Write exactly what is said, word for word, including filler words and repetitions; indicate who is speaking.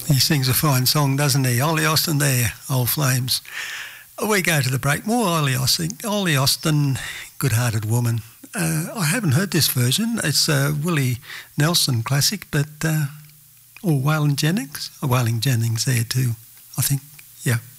Speaker 1: He sings a fine song, doesn't he? Ollie Austin there, Old Flames. We go to the break. More Ollie Austin. Ollie Austin, Good-Hearted Woman. Uh, I haven't heard this version. It's a Willie Nelson classic, but... Uh, or Waylon Jennings? Oh, Waylon Jennings there too, I think. Yeah.